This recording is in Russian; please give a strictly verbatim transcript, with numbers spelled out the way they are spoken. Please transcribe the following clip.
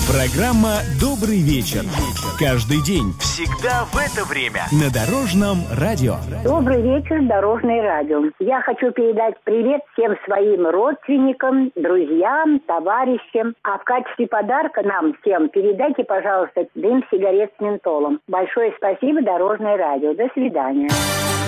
Программа «Добрый вечер». Каждый день. Всегда в это время. На Дорожном радио. Добрый вечер, Дорожное радио. Я хочу передать привет всем своим родственникам, друзьям, товарищам. А в качестве подарка нам всем передайте, пожалуйста, дым сигарет с ментолом. Большое спасибо, Дорожное радио. До свидания.